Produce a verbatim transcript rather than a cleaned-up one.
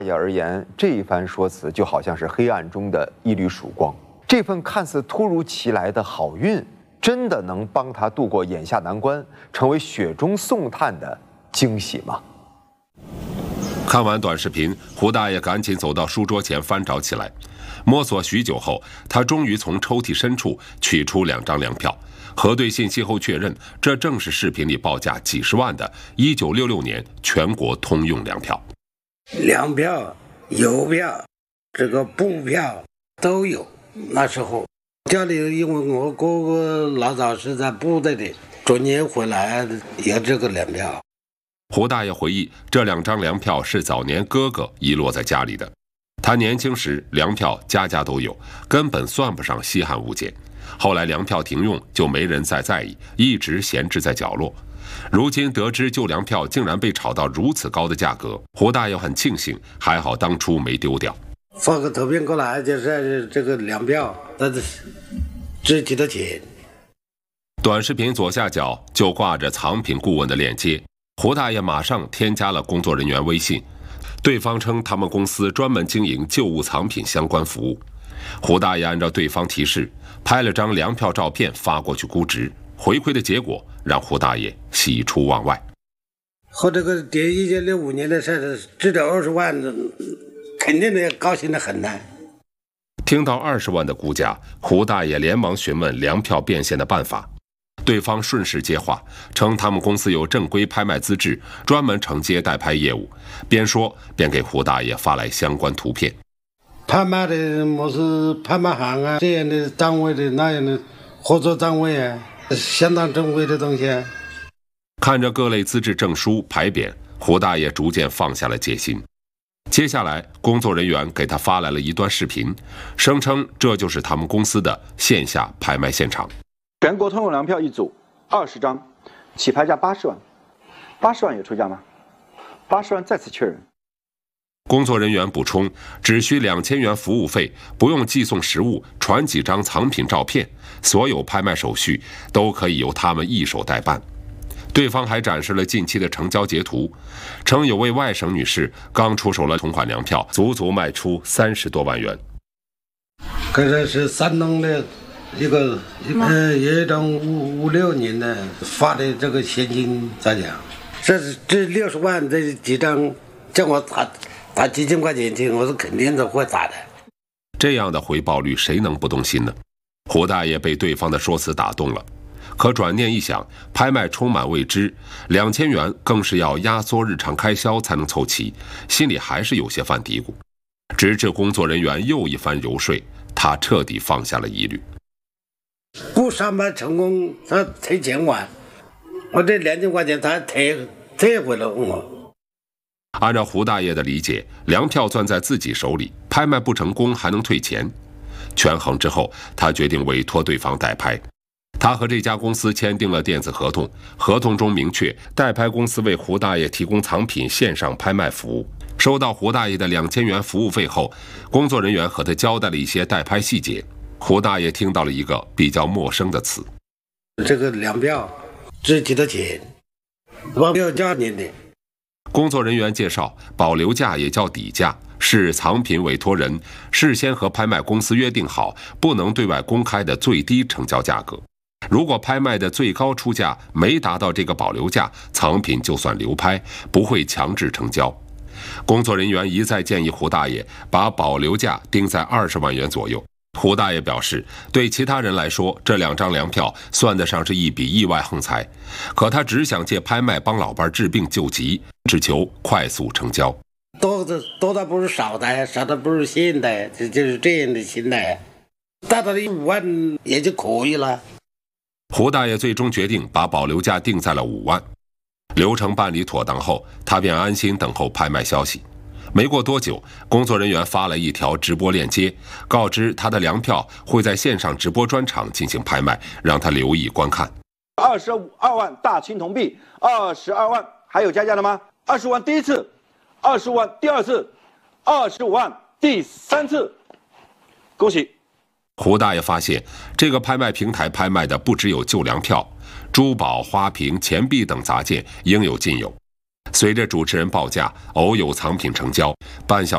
也而言，这一番说辞就好像是黑暗中的一缕曙光。这份看似突如其来的好运，真的能帮他度过眼下难关，成为雪中送炭的惊喜吗？ 看完短视频，胡大爷赶紧走到书桌前翻找起来。摸索许久后，他终于从抽屉深处取出两张粮票，核对信息后确认，这正是视频里报价几十万的一九六六年全国通用粮票。 粮票、邮票、这个布票都有。那时候家里因为我哥哥老早是在部队的，中间回来有这个粮票。 胡大爷回忆，这两张粮票是早年哥哥遗落在家里的。他年轻时粮票家家都有，根本算不上稀罕物件。后来粮票停用，就没人再在意，一直闲置在角落。如今得知旧粮票竟然被炒到如此高的价格，胡大爷很庆幸，还好当初没丢掉。 发个图片过来，就是这个粮票，它值几多钱？ 短视频左下角就挂着藏品顾问的链接，胡大爷马上添加了工作人员微信。对方称他们公司专门经营旧物藏品相关服务。胡大爷按照对方提示，拍了张粮票照片发过去估值，回馈的结果让胡大爷喜出望外。 和这个跌一九六五年的事，值了二十万，肯定的高兴的很呢。 听到二十万的估价，胡大爷连忙询问粮票变现的办法。对方顺势接话，称他们公司有正规拍卖资质，专门承接代拍业务。边说边给胡大爷发来相关图片。 拍卖的么是拍卖行啊，这样的单位的那样的合作单位啊，相当正规的东西啊。 看着各类资质证书牌匾，胡大爷逐渐放下了戒心。接下来，工作人员给他发来了一段视频，声称这就是他们公司的线下拍卖现场。 全国通用粮票一组二十张，起拍价八十万，八十万有出价吗？八十万再次确认。 工作人员补充，只需两千元服务费，不用寄送实物，传几张藏品照片，所有拍卖手续都可以由他们一手代办。对方还展示了近期的成交截图，称有位外省女士刚出手了同款粮票，足足卖出三十多万元。 可是是山东的一个呃一种五五六年的发的这个现金咋讲？这这六十万这几张，叫我打打几千块钱去，我是肯定是会打的。 这样的回报率，谁能不动心呢？胡大爷被对方的说辞打动了。可转念一想，拍卖充满未知，两千元更是要压缩日常开销才能凑齐，心里还是有些犯嘀咕。直至工作人员又一番游说，他彻底放下了疑虑。 不上班成功，他退钱完，我这两千块钱他退退回了我。 按照胡大爷的理解，粮票攥在自己手里，拍卖不成功还能退钱。权衡之后，他决定委托对方代拍。他和这家公司签订了电子合同，合同中明确，代拍公司为胡大爷提供藏品线上拍卖服务。收到胡大爷的两千元服务费后，工作人员和他交代了一些代拍细节。胡大爷听到了一个比较陌生的词， 这个粮票值几多钱？保留价年的。 工作人员介绍，保留价也叫底价，是藏品委托人事先和拍卖公司约定好，不能对外公开的最低成交价格。如果拍卖的最高出价没达到这个保留价，藏品就算流拍，不会强制成交。工作人员一再建议胡大爷把保留价定在二十万元左右。胡大爷表示，对其他人来说，这两张粮票算得上是一笔意外横财，可他只想借拍卖帮老伴治病救急，只求快速成交。 多的多的不是少的，少的不是现的，这就是这样的心态。达到了五万也就可以了。 胡大爷最终决定把保留价定在了五万。流程办理妥当后，他便安心等候拍卖消息。没过多久，工作人员发了一条直播链接，告知他的粮票会在线上直播专场进行拍卖，让他留意观看。 二十二万大青铜币，二十二万还有加价的吗？二十万第一次，二十五万第二次，二十五万第三次，恭喜！ 胡大爷发现，这个拍卖平台拍卖的不只有旧粮票，珠宝、花瓶、钱币等杂件应有尽有。随着主持人报价，偶有藏品成交。半小